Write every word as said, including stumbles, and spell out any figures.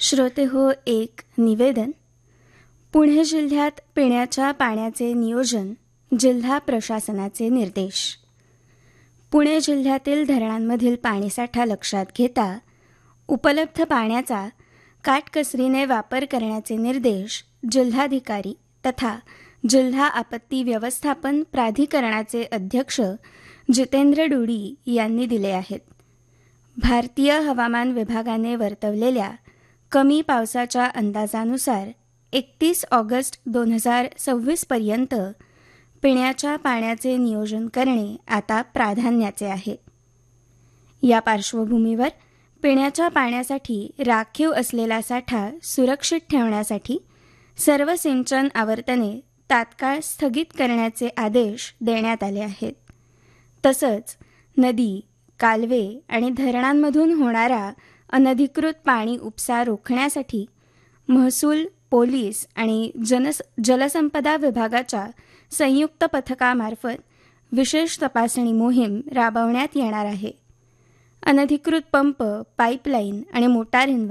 श्रोते हो, एक निवेदन. पुणे जिल्ह्यात पिण्याच्या पाण्याचे नियोजन, जिल्हा प्रशासनाचे निर्देश. पुणे जिल्ह्यातील धरणांमधील पाणीसाठा लक्षात घेता उपलब्ध पाण्याचा काटकसरीने वापर करण्याचे निर्देश जिल्हाधिकारी तथा जिल्हा आपत्ती व्यवस्थापन प्राधिकरणाचे अध्यक्ष जितेंद्र डुडी यांनी दिले आहेत. भारतीय हवामान विभागाने वर्तवलेल्या कमी पावसाच्या अंदाजानुसार एकतीस ऑगस्ट दोन हजार सव्वीस पर्यंत पिण्याच्या पाण्याचे नियोजन करणे आता प्राधान्याचे आहे. या पार्श्वभूमीवर पिण्याच्या पाण्यासाठी राखीव असलेला साठा सुरक्षित ठेवण्यासाठी सर्व सिंचन आवर्तने तात्काळ स्थगित करण्याचे आदेश देण्यात आले आहेत. तसंच नदी, कालवे आणि धरणांमधून होणारा अनधिकृत पाणी उपसा रोखण्यासाठी महसूल, पोलीस आणि जनस जलसंपदा विभागाच्या संयुक्त पथकामार्फत विशेष तपासणी मोहीम राबवण्यात येणार आहे. अनधिकृत पंप, पाईपलाईन आणि मोटारींवर